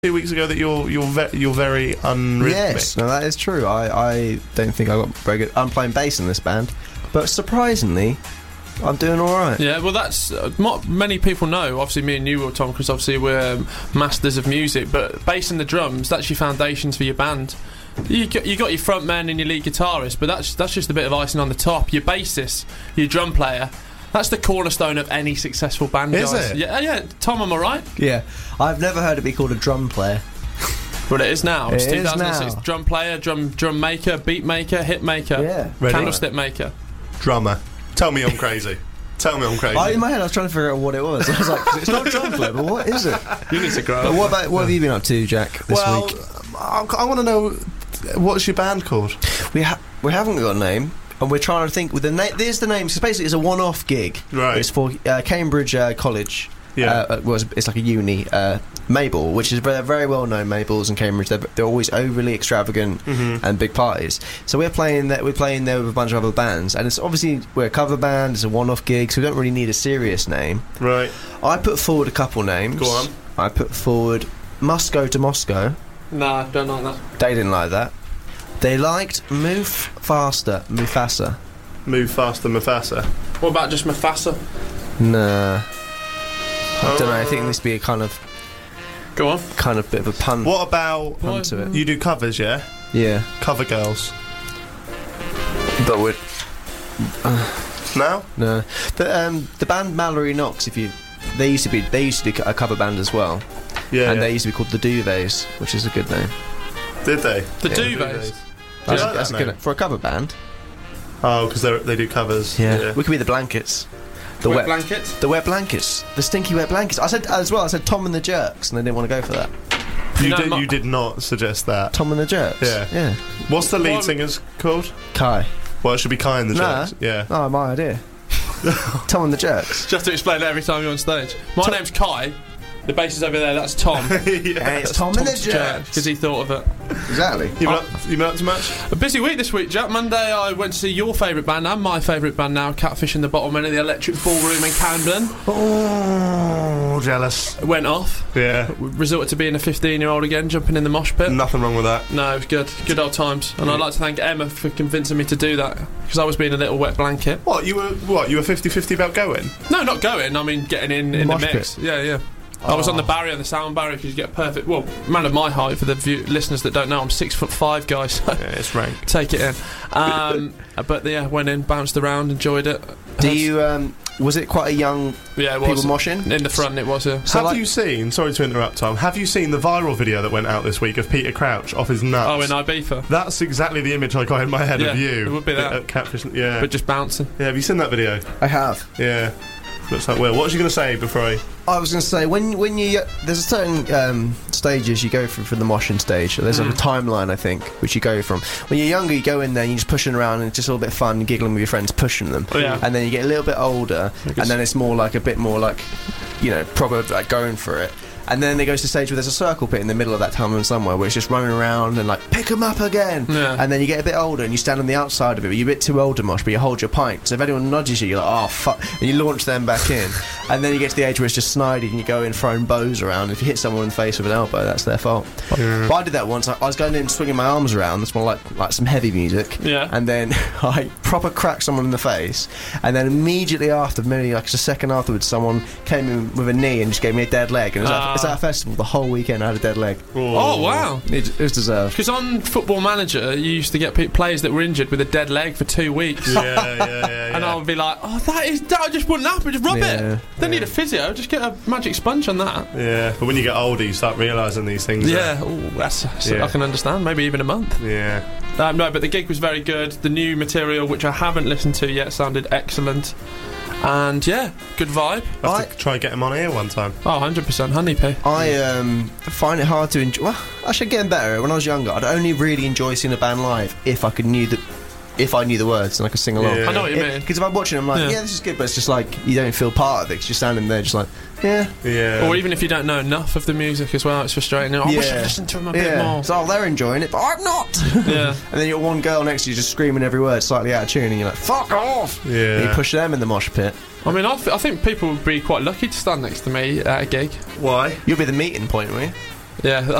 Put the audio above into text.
2 weeks ago that you're very unrhythmic. Yes, no, that is true. I don't think I got very good. I'm playing bass in this band, but surprisingly, I'm doing all right. Yeah, well, that's not many people know. Obviously, me and you will, Tom, because obviously we're masters of music. But bass and the drums—that's your foundations for your band. You got your front man and your lead guitarist, but that's just a bit of icing on the top. Your bassist, your drum player. That's the cornerstone of any successful band, guys. Is it? Yeah. Tom, am I right? Yeah, I've never heard it be called a drum player. Well, it is now. It's It is 2006. now. Drum player, drum maker, beat maker, hit maker, Yeah. Ready? candlestick maker. Drummer. Tell me I'm crazy. Tell me I'm crazy. In my head, I was trying to figure out what it was. I was like, it's not drum player, but what is it? You need to grow But up. what have you been up to, Jack, this week? I want to know, what's your band called? We haven't got a name, and we're trying to think with the name. There's the name. So basically, it's a one-off gig. Right. It's for Cambridge College. Yeah. It's like a uni. Mabel, which is very, very well known. Mabels in Cambridge, they're always overly extravagant and big parties. So we're playing there with a bunch of other bands, and it's obviously we're a cover band. It's a one-off gig, so we don't really need a serious name. Right. I put forward a couple names. Go on. I put forward Must Go to Moscow. Nah, don't like that. They didn't like that. They liked Move Faster, Mufasa. Move Faster, Mufasa. What about just Mufasa? Nah. I don't know. I think it needs to be a kind of Go on. bit of a pun. What about... Pun to it. You do covers, yeah? Yeah. Cover girls. But we're... No? No. The band Mallory Knox, they used to be a cover band as well. Yeah. And they used to be called the Duvets, which is a good name. Did they? The Yeah. duvets. That's that a good name? for a cover band. Oh, because they do covers. Yeah. We could be the Blankets. The Wet blankets. The Wet Blankets. The Stinky Wet Blankets. I said Tom and the Jerks, and they didn't want to go for that. You did not suggest that. Tom and the Jerks. Yeah. Yeah. What's the lead What? singer's called? Kai. Well, it should be Kai and the Nah. Jerks. Yeah. Oh, my idea. Tom and the Jerks. Just to explain it every time you're on stage. My name's Kai. The bass is over there. That's Tom. yeah. And it's Tom and the Jerks. Because he thought of it. Exactly. You been up to much? A busy week this week, Jack. Monday I went to see your favourite band and my favourite band now, Catfish and the Bottlemen at the Electric Ballroom in Camden. Oh, jealous. It went off. Yeah. Resorted to being a 15-year-old again, jumping in the mosh pit. Nothing wrong with that. No, it was good. Good old times. And I'd like to thank Emma for convincing me to do that, because I was being a little wet blanket. You were 50-50 about going? No, not going. I mean, getting in the Mosh mix. Yeah. I was on the barrier, the sound barrier, because you get perfect. Well, man of my height, for the listeners that don't know, I'm 6'5", guys. So Yeah, it's rank. take it in. But yeah, went in, bounced around, enjoyed it. Do you, was it quite a young Yeah, it people was. moshing? In the front, it was, yeah. So Have you seen, sorry to interrupt, Tom, have you seen the viral video that went out this week of Peter Crouch off his nuts? Oh, in Ibiza. That's exactly the image I got in my head Yeah, of you. it would be that. At Catfish, yeah. But just bouncing. Yeah, have you seen that video? I have. Yeah. Looks like Will. What was you going to say before I was going to say, when you there's a certain stages you go through for the moshing stage. There's like a timeline, I think, which you go from. When you're younger, you go in there and you're just pushing around and it's just a little bit fun, and giggling with your friends, pushing them. Oh, yeah. And then you get a little bit older, and then it's more like a bit more like, proper like going for it. And then it goes to stage where there's a circle pit in the middle of that tunnel somewhere where it's just running around and like, pick 'em up again. Yeah. And then you get a bit older and you stand on the outside of it, but you're a bit too old to mosh, but you hold your pint. So if anyone nudges you, you're like, oh fuck, and you launch them back in. And then you get to the age where it's just snidey and you go in throwing bows around. If you hit someone in the face with an elbow, that's their fault. But I did that once. I was going in swinging my arms around. That's more like some heavy music. Yeah. And then I proper cracked someone in the face. And then immediately after, maybe like a second afterwards, someone came in with a knee and just gave me a dead leg. And it was at a festival the whole weekend I had a dead leg. Oh, wow. It was deserved. Because on Football Manager, you used to get players that were injured with a dead leg for 2 weeks. Yeah. And I would be like, oh, that just wouldn't happen, just rub Yeah. it. Don't need a physio, just get a magic sponge on that. Yeah, but when you get older, you start realising these things. Yeah, ooh, that's Yeah. I can understand, maybe even a month. Yeah. No, but the gig was very good. The new material, which I haven't listened to yet, sounded excellent. And yeah, good vibe. I have to try and get him on here one time. Oh, 100% honey pea. I find it hard to enjoy. Well, actually, getting better. When I was younger, I'd only really enjoy seeing a band live if I knew the words and I could sing along. Yeah. I know what you mean. Because if I'm watching, I'm like, yeah, this is good, but it's just like you don't feel part of it. 'Cause you're standing there, just like, yeah. Or even if you don't know enough of the music as well, it's frustrating. I wish I'd listened to them a bit more. So they're enjoying it, but I'm not. Yeah. And then you got one girl next to you just screaming every word, slightly out of tune, and you're like, fuck off. Yeah. And you push them in the mosh pit. I mean, I think people would be quite lucky to stand next to me at a gig. Why? You'll be the meeting point, won't you? Yeah,